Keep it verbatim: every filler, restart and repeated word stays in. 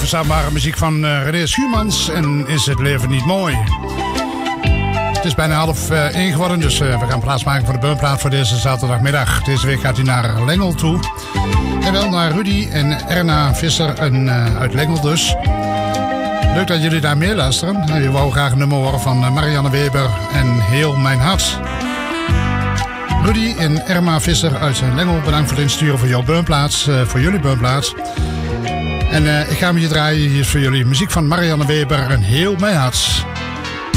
verstaanbare muziek van uh, René Schuurmans en Is het leven niet mooi? Het is bijna half uh, één geworden, dus uh, we gaan plaatsmaken voor de beunplaat voor deze zaterdagmiddag. Deze week gaat hij naar Lengel toe. En wel naar Rudy en Erna Visser en, uh, uit Lengel dus. Leuk dat jullie daar mee luisteren. Uh, je wou graag een nummer horen van uh, Marianne Weber en Heel Mijn Hart. Rudy en Erma Visser uit Lengel, bedankt voor het insturen voor jouw beunplaats, uh, voor jullie beunplaats. En uh, ik ga hem hier draaien. Hier is voor jullie muziek van Marianne Weber en Heel Mijn Hart.